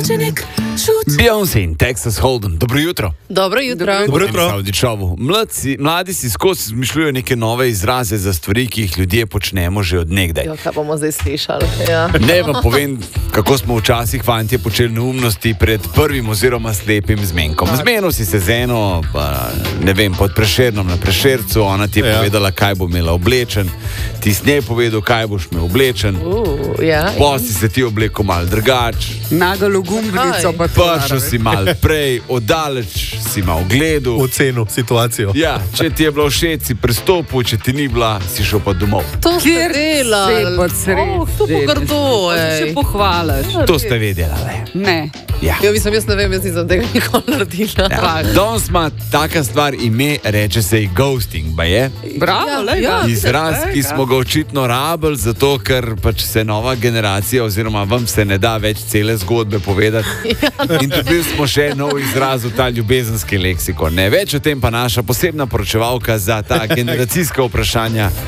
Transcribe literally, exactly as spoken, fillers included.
Beyoncé in Texas Hold'em. Dobro jutro. Dobro jutro. Dobro jutro. Mladi, mladi si skozi izmišljujejo neke nove izraze za stvari, ki jih ljudje počnemo že od nekdaj. Jo, kaj bomo zdaj slišali? Ja. Ne vam povem, kako smo včasih fantje počeli neumnosti pred prvim oziroma slepim zmenkom. Zmenil si se z eno, pa, ne vem, pod Prešernom na Prešercu, ona ti je Ja. povedala, kaj bo imela oblečen, ti s njej povedal, kaj boš imel oblečen, Uh, ja. pa si se ti oblekel malo drugač, Nagalo gumbrico pa to. prišel si malo prej, oddaleč si malo gledal. Ocenil situacijo. Ja, če ti je bilo všeč, si prestopil, če ti ni bila, si šel pa domov. To ste Kjer delali. se pod sredi. Oh, to pa kar to, Se ej. pohvališ. To ste vedeli, ali? Ne. Ja. Ja, mislim, jaz ne vem, jaz nisem tega nikoli naredila. Ja. Danes ima taka stvar ime, reče se ji ghosting, ba je? Bravo, Ja, lej, ja. da. Izraz, ki smo ga očitno rabili, zato ker pač se nova generacija, oziroma vam se ne da več cele zgodbe povedati. In dobili smo še nov izraz v ta ljubezenski leksikon. Ne več o tem pa naša posebna poročevalka za ta generacijska vprašanja,